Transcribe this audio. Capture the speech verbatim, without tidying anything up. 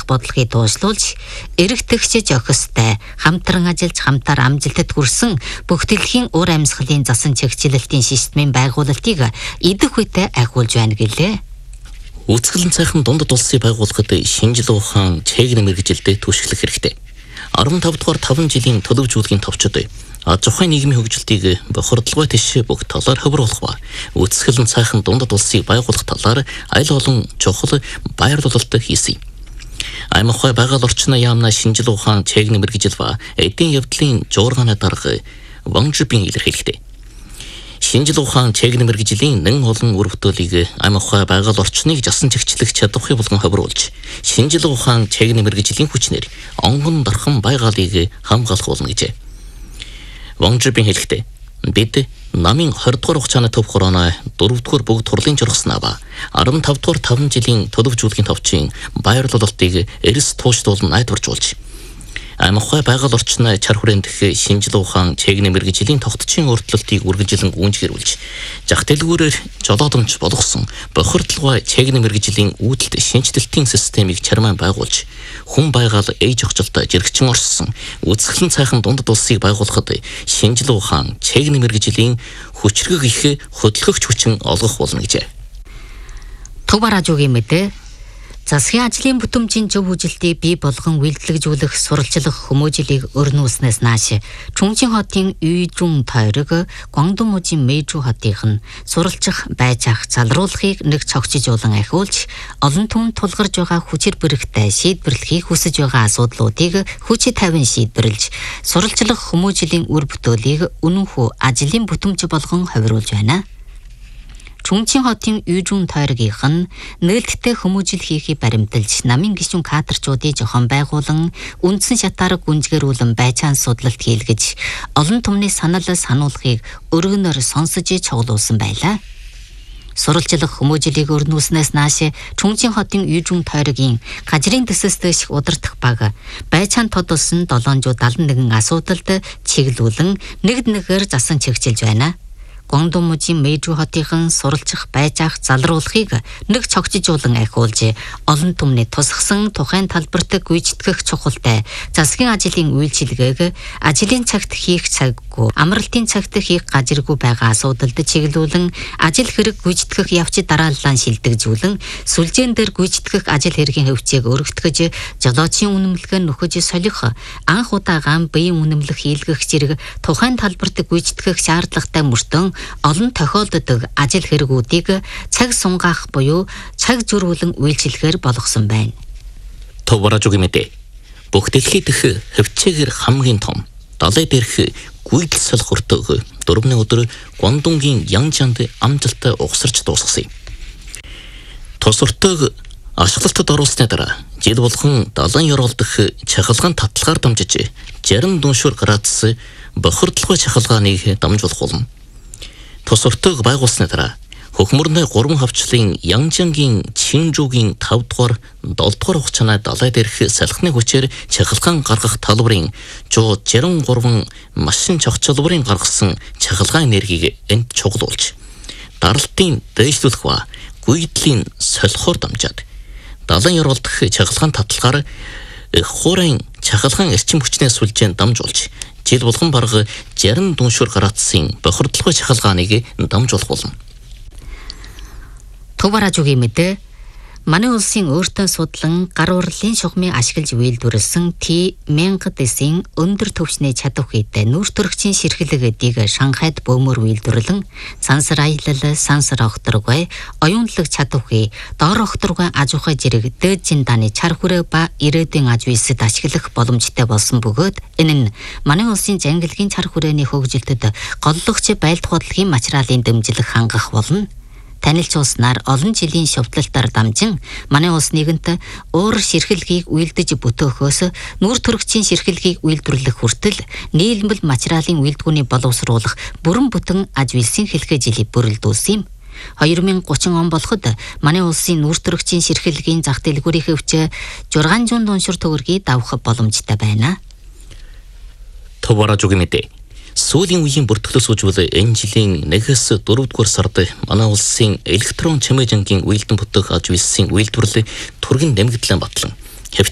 амьдрах бодлогыг дуушлуулж, эрэгтэгчж охистой, хамтран ажиллаж хамтаар амжилтад хүрсэн бүх дэлхийн ур амьсгалын засан чигчлэлтийн системийн байгуулалтыг идэх үедээ ахиулж байна гэлээ. Үзэсгэлэн цайхан дундад улсыг байгуулахад шинжлэх ухаан чэйг мэргэжилтэд түшиглэх хэрэгтэй. арван тав дугаар таван жилийн төлөвжүүлгийн товчод аж ахуйн нийгмийн хөгжилтийг бохирдолгүй тийш бүх талаар хөврүүлэх ба үзэсгэлэн цайхан дундад улсыг байгуулах талаар аль олон чухал баярлуулалт хийсэн. Аймаг хой байгаль орчны яамна шинжлэх ухаан чэйг мэргэжил ба эдийн явдлын жуургааны дарга Ван Жибин илэрхийлэхдээ шинжлэх ухаан чэйг мэргэжлийн нэн олон үр бүтээлийг аймаг хой байгаль орчныг жасан чигчлэх чадварыг болгон хавруулж, шинжлэх ухаан чэйг мэргэжлийн хүчнэр онгон дархан байгалыг хамгаалах болно гэжээ. Ван Жибин хэлэхдээ бид намын двадцать дугаар хугацааны төв хорооно дөрөв дугаар бүгд турлын жургаснаа ба арван тав дугаар таван жилийн төлөвжүүлгийн товчийн баярлуулалтыг эрс туушдуулан найдваржуулж, аймаг хой байгаль орчны чар хүрээнд дэх шинжлэх ухаан чэйг мэргэжлийн тогтцын өөрчлөлтийг үргэлжлэн гүйцэтгэрүүлж, зах дэлгүүрээр жолоодомж болгосон бохирдлогой чэйг мэргэжлийн үүдэлт шинжилтийн системийг чармаан байгуулж, хүн байгаль ээж огцолтой жиргчин орсон үзэсгэлэн цайхан дундад улсыг байгуулахад шинжлэх ухаан чэйг мэргэжлийн хүчрэг их хөдөлгөгч хүчин олгох болно гэжээ. Төв радиогийн мэдээ засгийн ажлын бүтэмжийн зөв хүжилтийг бий болгон үйлдэлжүүлэх сурвалжлах хүмүүжлийг өрнүүлснээс нааш Чунчин хотын Юйжун тойрог Гуандун-мужийн Мэйжүү хотын сурвалжих байж ах залруулахыг нэг цогцжуулан ахиулж, олон түмэнд тулгарж байгаа хүчээр бэрхтээ шийдвэрлэхийг хүсэж байгаа асуудлуудыг хүчит тавин шийдвэрлж, сурвалжлах хүмүүжлийн үр бүтээлийг үнэнхүү ажлын бүтэмж болгон хувируулж байна. Чунчин хотын Юйжун тойрогийнх нь нээлттэй хүмүүжил хийхийг баримталж, намын гишүүн кадрчуудыг жохон байгуулан үндсэн шатаар гүнзгэрүүлэн байцаан судлалт хийлгэж, олон түмний санал сануулгыг өргөнөөр сонсож цуглуулсан байлаа. Сурвалжлах хүмүүжлийг өрнүүлснээс нааш Чунчин хотын Юйжун тойрогийн газрын төсөөс удирдах баг байцаан тодулсан долоон далан нэгэн асуудалд чиглүүлэн нэгд нэгээр засан чигчилж байна. Гуандун-мужийн Мэйжүү хотын сурвалжих байж ах залруулахыг нэг цогцжуулан ахиулж, олон түмний тусгсан тухайн талбарт гүйцэтгэх чухалтай засгийн ажлын үйлчилгээг ажлын цагт хийх цаггүй, амралтын цагт хийх газаргүй байгаа асуудалд чиглүүлэн ажил хэрэг гүйцэтгэх явц дарааллаа шилдэгжүүлэн сүлжээн дээр гүйцэтгэх ажил хэргийн хөвчийг өргөтгөж, жолоочийн үнэмлэгээ нөхөж солих, анх удаagaан биеийн үнэмлэх хийлгэх зэрэг тухайн талбарт гүйцэтгэх шаардлагатай мөртөө олон тохиолддог ажил хэрэгүүдийг цаг сунгаах буюу цаг зөрүүлэн үйлчлэхээр болгосон байна. Төв радиогийн мэдээ. Бүх дэлхийд дэх хөвчээгээр хамгийн том далай дээрх гүйдэл солих өртөг дөрөвний өдөр Гуандунгийн Янжанд амжилттай угсарч дуусгасан. Тус өртөг ашиглалтад оруулсны дараа жил болгон далайн ёроолдох чахалгаан татлагаар дамжиж, жарин дүншүр градус бохирдлогой чахалгааныг дамжуулах болно. Тус өртөг байгуулсны дараа хөхмөрний гурван хавчлын Янжангийн Чинжүүгийн тав дугаар долоо дугаар хугацааны далай дээрх салхины хүчээр чахалгаан гаргах талбарын жоо жарин гурван машин чогцолборын гаргасан чахалгаан энергийг энд чуглуулж, даралтын дээшлүүлэх ба гүйдлийн солихоор дамжаад далайн ёроолдох чахалгаан татлагаар хуурайн чахалгаан эрчим хүчний сүлжээнд дамжуулж, жил болгон бараг жарин дүншүр градусын бохирдлогой чахалгааныг дамжуулах болно. Төв радиогийн мэдээ. Манай улсын өөртөө судлан гар урлын шугамыг ашиглаж үйлдвэрлэсэн Т мянга дэсийн өндөр түвшний чадвар хийтэй нүүр төрөгчийн ширхэлгээдийг Шанхайд бөөмөр үйлдвэрлэн сансар аялал, сансар огторгой, оюунлаг чадвар, доор огторгой аж ахуй зэрэг дээд зиндааны чар хүрээ ба ирээдүйн аж үйлсэд ашиглах боломжтой болсон бөгөөд энэ нь манай улсын зангилгийн чар хүрээний хөгжилтэд голлогч байлдах бодлогын материалын дэмжлэг хангах болно. Танилж улснаар олон жилийн шовтлалтаар дамжин манай улс нэгэнт уур ширхэлгийг үйлдэж бүтөөхөөс нүүр төрөгчийн ширхэлгийг үйлдвэрлэх хүртэл нийлмэл материалын үйлдвэрний боловсруулах бүрэн бүтэн аж үйлсийн хэлхээ жилийг бүрэлдүүлсэн юм. две тысячи тридцать он болоход манай улсын нүүр төрөгчийн ширхэлгийн зах дэлгүүрийн хөвч шесть сот дүншүр төгрөгийг давах боломжтой байна. Төв радиогийн мэдээ. Сүүлийн үеийн бүртгэлээс үжвэл энэ жилийн нэгээс дөрөв дугаар сард манай улсын электрон чимээжингийн үйлдэн бүтэх аж үйлсийн үйлдвэрлэл түргэн нэмэгдлэн батлан